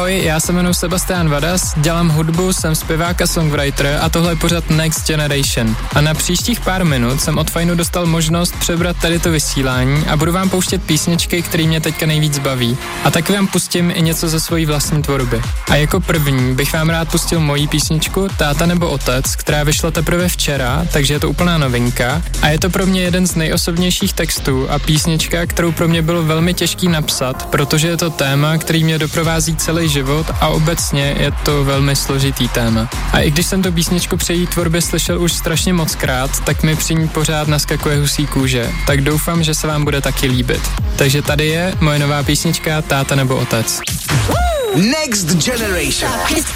Ahoj, já se jmenuji Sebastian Vadas, dělám hudbu, jsem zpěvák a songwriter a tohle je pořad Next Generation. A na příštích pár minut jsem od Fajnu dostal možnost přebrat tady to vysílání a budu vám pouštět písničky, které mě teďka nejvíc baví. A taky vám pustím i něco ze svojí vlastní tvorby. A jako první bych vám rád pustil moji písničku Táta nebo otec, která vyšla teprve včera, takže je to úplná novinka. A je to pro mě jeden z nejosobnějších textů a písnička, kterou pro mě bylo velmi těžký napsat, protože je to téma, který mě doprovází celý život a obecně je to velmi složitý téma. A i když jsem tu písničku při její tvorbě slyšel už strašně mockrát, tak mi při ní pořád naskakuje husí kůže. Tak doufám, že se vám bude taky líbit. Takže tady je moje nová písnička Táta nebo otec. Next Generation.